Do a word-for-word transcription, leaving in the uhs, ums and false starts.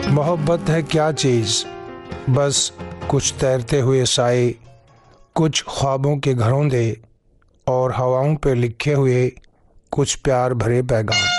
मोहब्बत है क्या चीज़, बस कुछ तैरते हुए साए, कुछ ख्वाबों के घरों दे और हवाओं पे लिखे हुए कुछ प्यार भरे पैगाम।